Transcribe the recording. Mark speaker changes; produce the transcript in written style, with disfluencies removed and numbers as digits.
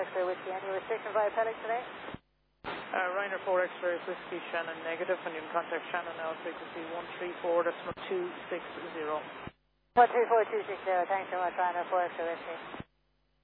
Speaker 1: X-ray whiskey. Any restriction via FedEx today?
Speaker 2: Ryanair 4 X-ray whiskey, Shannon negative, and you can contact Shannon now, frequency 134.260.
Speaker 1: 134.260, thanks very much, Ryanair 4 X-ray whiskey.